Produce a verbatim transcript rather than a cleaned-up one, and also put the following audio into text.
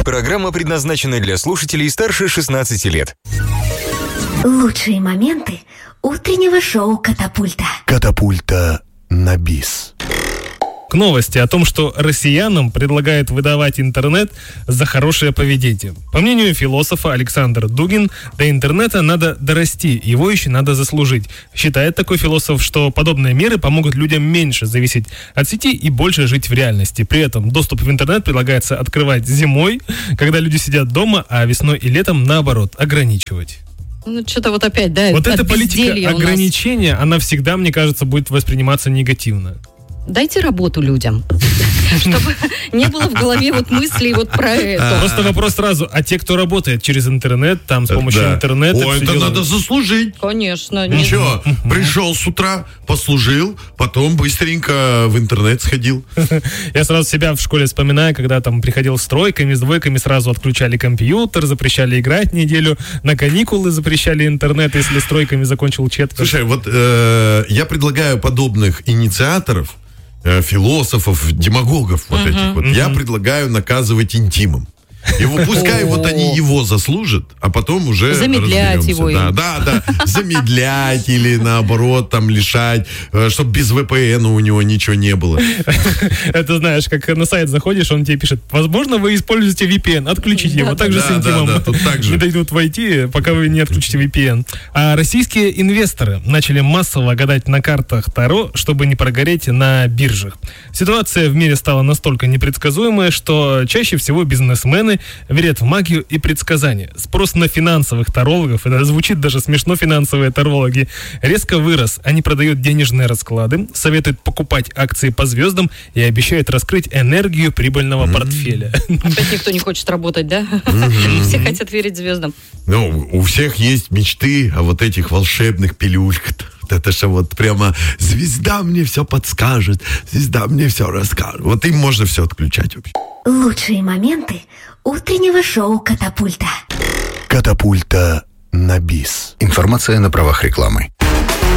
Программа предназначена для слушателей старше шестнадцати лет. Лучшие моменты утреннего шоу «Катапульта». Катапульта на бис. К новости о том, что россиянам предлагают выдавать интернет за хорошее поведение. По мнению философа Александр Дугин, до интернета надо дорасти, его еще надо заслужить. Считает такой философ, что подобные меры помогут людям меньше зависеть от сети и больше жить в реальности. При этом доступ в интернет предлагается открывать зимой, когда люди сидят дома, а весной и летом, наоборот, ограничивать. Ну, что-то вот опять, да, вот эта политика ограничения, она всегда, мне кажется, будет восприниматься негативно. Дайте работу людям, чтобы не было в голове вот мыслей вот про это. Просто вопрос сразу, а те, кто работает через интернет, там, с помощью да. интернета... Ой, это делают. надо заслужить. Конечно. Ничего, пришел с утра, послужил, потом быстренько в интернет сходил. Я сразу себя в школе вспоминаю, когда там приходил с тройками, с двойками, сразу отключали компьютер, запрещали играть неделю, на каникулы запрещали интернет, если с тройками закончил четверть. Слушай, вот э, я предлагаю подобных инициаторов, философов, демагогов вот uh-huh. этих вот, uh-huh. я предлагаю наказывать интимом. Его, пускай вот они его заслужат, а потом уже замедлять его. Да, да, да, замедлять или наоборот там лишать, чтобы без вэ пэ эн у него ничего не было. Это знаешь, как на сайт заходишь, он тебе пишет, возможно, вы используете ви пи эн, отключите его. Так же с интимом. Не дойдут войти, пока вы не отключите ви пи эн. А российские инвесторы начали массово гадать на картах Таро, чтобы не прогореть на биржах. Ситуация в мире стала настолько непредсказуемая, что чаще всего бизнесмены верят в магию и предсказания. Спрос на финансовых тарологов, это звучит даже смешно, финансовые тарологи, резко вырос. Они продают денежные расклады, советуют покупать акции по звездам и обещают раскрыть энергию прибыльного mm-hmm. портфеля. Опять никто не хочет работать, да? Mm-hmm. Все хотят верить звездам. Ну, у всех есть мечты о вот этих волшебных пилюльках. Это же вот прямо звезда мне все подскажет, звезда мне все расскажет. Вот им можно все отключать вообще. Лучшие моменты утреннего шоу «Катапульта». Катапульта на бис. Информация на правах рекламы.